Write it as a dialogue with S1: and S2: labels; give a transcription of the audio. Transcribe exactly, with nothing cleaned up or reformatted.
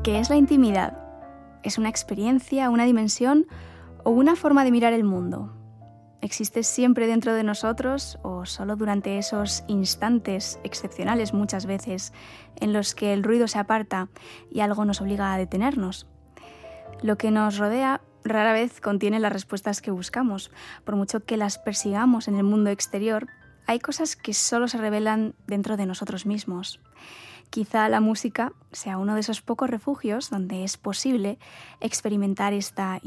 S1: ¿Qué es la intimidad? ¿Es una experiencia, una dimensión o una forma de mirar el mundo? ¿Existe siempre dentro de nosotros o solo durante esos instantes excepcionales muchas veces en los que el ruido se aparta y algo nos obliga a detenernos? Lo que nos rodea rara vez contiene las respuestas que buscamos. Por mucho que las persigamos en el mundo exterior, hay cosas que solo se revelan dentro de nosotros mismos. Quizá la música sea uno de esos pocos refugios donde es posible experimentar esta